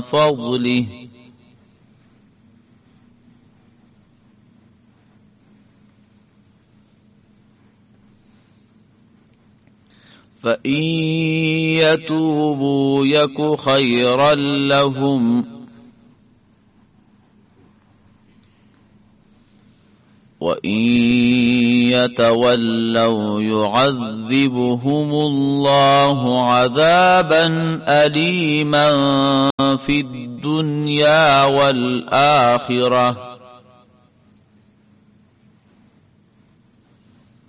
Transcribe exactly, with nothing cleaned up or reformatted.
فضله فإن يتوبوا يك خيرا لهم وإن يتولوا يعذبهم الله عذابا أليما في الدنيا والآخرة